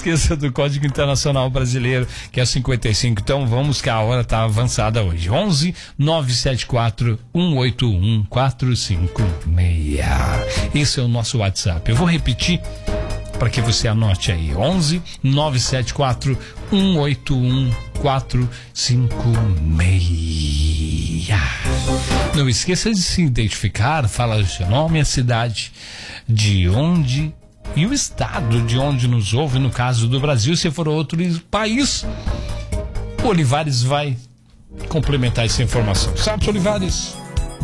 esqueça do Código Internacional Brasileiro, que é 55. Então vamos, que a hora tá avançada hoje. 11 974 181 456. Esse é o nosso WhatsApp. Eu vou repetir para que você anote aí. 11 974 181 456. Não esqueça de se identificar, fala o seu nome, a cidade, de onde e o estado de onde nos ouve. No caso do Brasil, se for outro país, o Olivares vai complementar essa informação. Certo, Olivares?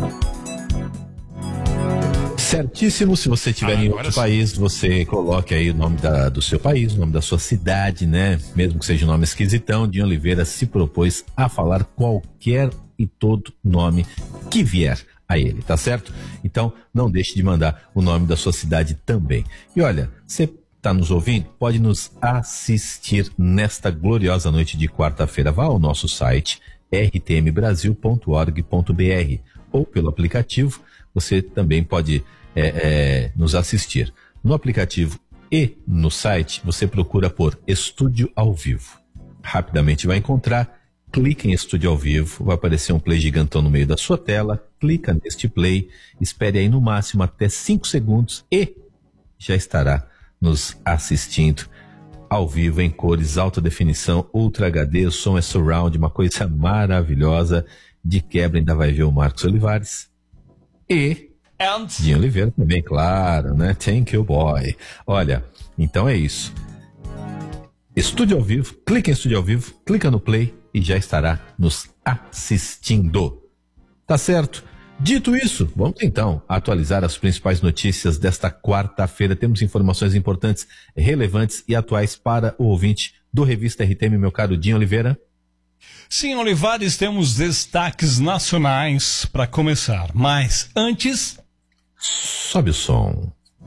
Certíssimo. Se você estiver em outro país, você coloque aí o nome do seu país, o nome da sua cidade, né? Mesmo que seja um nome esquisitão, Dinho Oliveira se propôs a falar qualquer e todo nome que vier a ele, tá certo? Então, não deixe de mandar o nome da sua cidade também. E olha, você está nos ouvindo? Pode nos assistir nesta gloriosa noite de quarta-feira. Vá ao nosso site rtmbrasil.org.br ou pelo aplicativo. Você também pode nos assistir no aplicativo e no site. Você procura por Estúdio ao Vivo. Rapidamente vai encontrar, clica em Estúdio ao Vivo, vai aparecer um play gigantão no meio da sua tela, clica neste play, espere aí no máximo até 5 segundos e já estará nos assistindo ao vivo em cores, alta definição, Ultra HD, o som é surround, uma coisa maravilhosa. De quebra ainda vai ver o Marcos Olivares e Dinho Oliveira também, claro, né? Thank you, boy. Olha, então é isso. Estúdio ao Vivo, clica em Estúdio ao Vivo, clica no play e já estará nos assistindo. Tá certo? Dito isso, vamos então atualizar as principais notícias desta quarta-feira. Temos informações importantes, relevantes e atuais para o ouvinte do Revista RTM, meu caro Dinho Oliveira. Sim, Olivares, temos destaques nacionais para começar, mas antes... Sobe o som.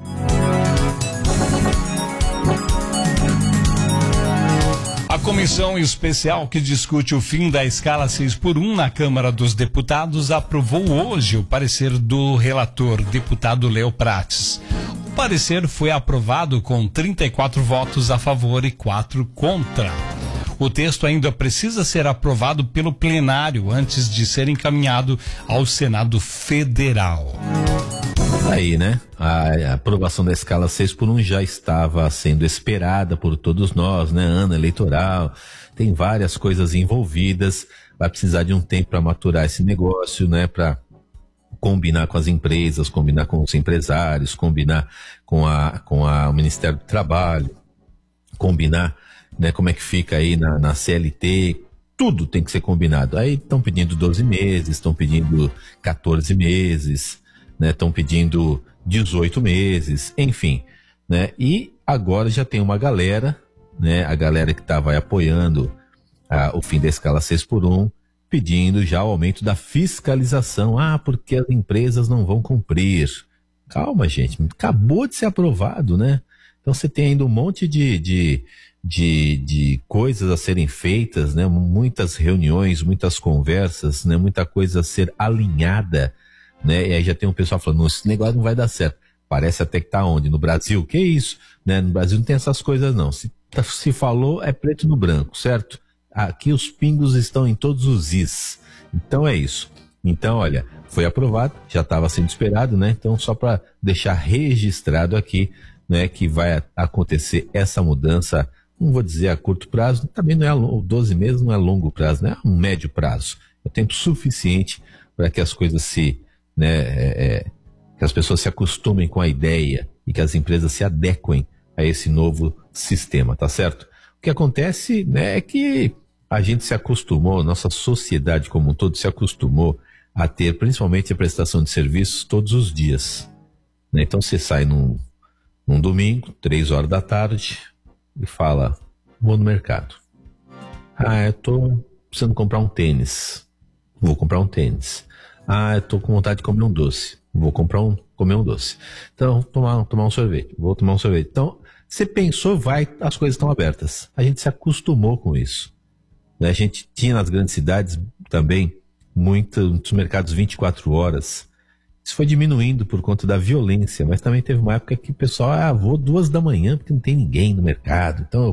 A comissão especial que discute o fim da escala 6x1 na Câmara dos Deputados aprovou hoje o parecer do relator, deputado Léo Prates. O parecer foi aprovado com 34 votos a favor e 4 contra. O texto ainda precisa ser aprovado pelo plenário antes de ser encaminhado ao Senado Federal. Aí, né? A aprovação da escala 6x1 já estava sendo esperada por todos nós, né? Ano eleitoral, tem várias coisas envolvidas, vai precisar de um tempo para maturar esse negócio, né? Para combinar com as empresas, combinar com os empresários, combinar com o Ministério do Trabalho, combinar, né? Como é que fica aí na CLT, tudo tem que ser combinado. Aí estão pedindo 12 meses, estão pedindo 14 meses, né, estão pedindo 18 meses, enfim, né, e agora já tem uma galera, né, a galera que estava apoiando o fim da escala 6x1, pedindo já o aumento da fiscalização, porque as empresas não vão cumprir. Calma, gente, acabou de ser aprovado, né, então você tem ainda um monte de coisas a serem feitas, né, muitas reuniões, muitas conversas, né, muita coisa a ser alinhada, né? E aí já tem um pessoal falando, esse negócio não vai dar certo. Parece até que tá onde? No Brasil? Que isso? Né? No Brasil não tem essas coisas não. Se falou, é preto no branco, certo? Aqui os pingos estão em todos os is. Então é isso. Então, olha, foi aprovado, já estava sendo esperado, né? Então, só para deixar registrado aqui, né, que vai acontecer essa mudança, não vou dizer a curto prazo, também não é 12 meses, não é longo prazo, né? É um médio prazo. É tempo suficiente para que as coisas que as pessoas se acostumem com a ideia e que as empresas se adequem a esse novo sistema, tá certo? O que acontece, né, é que a gente se acostumou, nossa sociedade como um todo se acostumou a ter principalmente a prestação de serviços todos os dias, né? Então você sai num domingo, 3 horas da tarde e fala, vou no mercado. Eu tô precisando comprar um tênis. Vou comprar um tênis. Eu tô com vontade de comer um doce. Vou comer um doce. Então, tomar um sorvete. Vou tomar um sorvete. Então, você pensou, as coisas estão abertas. A gente se acostumou com isso. A gente tinha nas grandes cidades também muitos mercados 24 horas. Isso foi diminuindo por conta da violência, mas também teve uma época que o pessoal, vou 2 da manhã porque não tem ninguém no mercado. Então,